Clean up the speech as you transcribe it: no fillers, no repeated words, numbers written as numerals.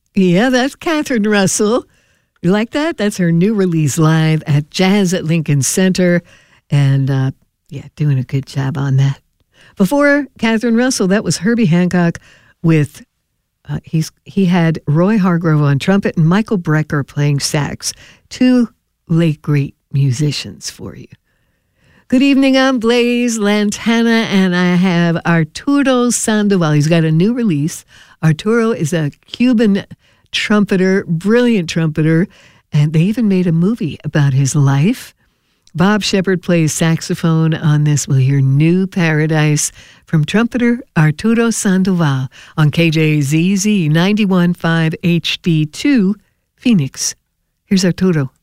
Yeah, that's Catherine Russell. You like that? That's her new release live at Jazz at Lincoln Center. And doing a good job on that. Before Catherine Russell, that was Herbie Hancock with, he had Roy Hargrove on trumpet and Michael Brecker playing sax. Two late great musicians for you. Good evening, I'm Blaze Lantana, and I have Arturo Sandoval. He's got a new release. Arturo is a Cuban trumpeter, brilliant trumpeter, and they even made a movie about his life. Bob Shepard plays saxophone on this. We'll hear New Paradise from trumpeter Arturo Sandoval on KJZZ 91.5 HD2, Phoenix. Here's Arturo.